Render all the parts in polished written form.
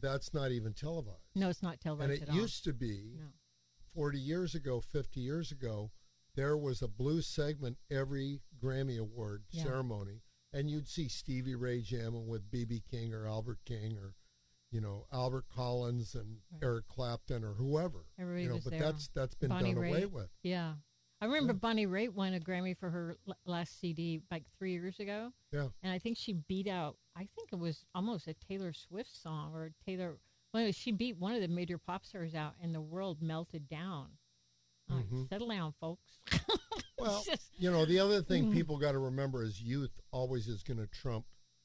that's not even televised. No, it's not televised and at it all. used to be, No. 40 years ago, 50 years ago, there was a blues segment every Grammy Award ceremony, and you'd see Stevie Ray jamming with B.B. King or Albert King or, Albert Collins and Eric Clapton or whoever. Everybody was but there. that's been Bonnie done Raitt. away with. Yeah. I remember Bonnie Raitt won a Grammy for her last CD like 3 years ago. Yeah. And I think she beat out, I think it was almost a Taylor Swift song or well, she beat one of the major pop stars out and the world melted down. Settle down, folks. Well, the other thing people got to remember is youth always is going to trump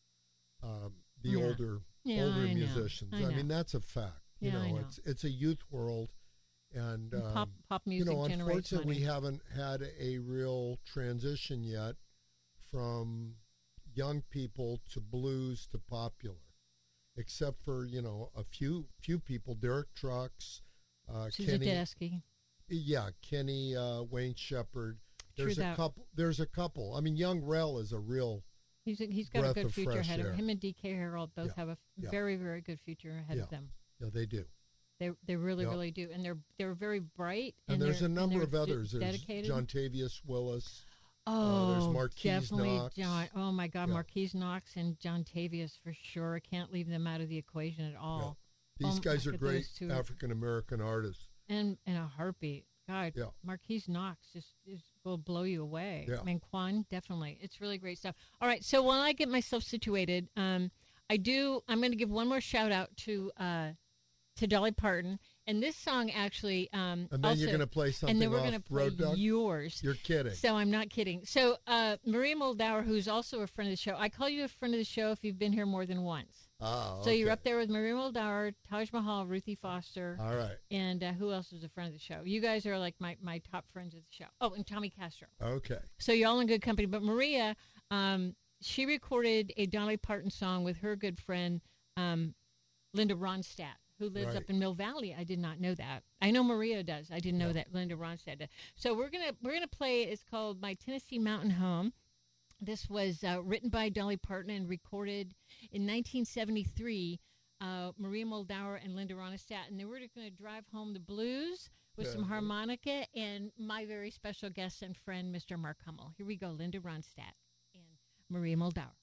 the older musicians. I mean, that's a fact. It's a youth world, and pop music generates unfortunately, money. we haven't had a real transition yet from young people to blues to popular, except for a few people. Derek Trucks, Susan Kenny. Tedeschi. Yeah, Kenny, Wayne Shepherd. There's True a that. couple. There's a couple. I mean, Young Rel is a real. He's got a breath good of future fresh ahead of air. him. And DK Harold both have a very, very good future ahead of them. Yeah, they do. They really, really do, and they're very bright. And there's a number of they're others. There's dedicated. John Tavius Willis. Oh, there's Marquise definitely Knox. John. Oh my God, Yeah. Marquise Knox and John Tavius for sure. I can't leave them out of the equation at all. Yeah. These guys are look at great those two. African American artists. And in a heartbeat. God, Yeah. Marquise Knox just will blow you away. Yeah. I mean, Quan, definitely. It's really great stuff. All right, so while I get myself situated, I'm going to give one more shout out to Dolly Parton. And this song actually And then also, you're going to play something and then we're off going to play Road Dog? yours. You're kidding. So I'm not kidding. So Maria Moldauer, who's also a friend of the show, I call you a friend of the show if you've been here more than once. Oh, So you're up there with Maria Moldauer, Taj Mahal, Ruthie Foster. All right. And who else is a friend of the show? You guys are like my top friends of the show. Oh, and Tommy Castro. Okay. So you're all in good company. But Maria, she recorded a Dolly Parton song with her good friend Linda Ronstadt, who lives up in Mill Valley. I did not know that. I know Maria does. I didn't know that Linda Ronstadt does. So we're gonna play. It's called My Tennessee Mountain Home. This was written by Dolly Parton and recorded in 1973. Maria Moldauer and Linda Ronstadt, and they were going to drive home the blues with some harmonica and my very special guest and friend, Mr. Mark Hummel. Here we go, Linda Ronstadt and Maria Moldauer.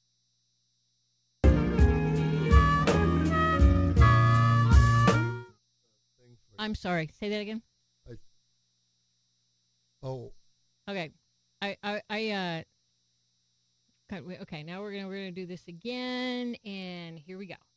I'm sorry. Say that again. Okay. Okay. Now we're gonna do this again, and here we go.